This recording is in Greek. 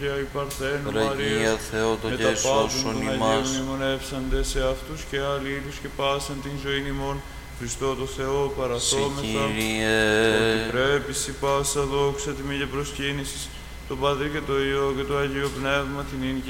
η Παρθένου Ραγία Θεότο και σώσον ημάς. Μνημονεύσαντε σε αυτούς και αλλήλους και πάσαν την ζωή ημών, Χριστό το Θεό παραθόμεθα, ότι πρέπει σοι πάσα δόξα τιμή και προσκύνησης, το Πατρί και το Υιό και το Αγίο Πνεύμα την ίνη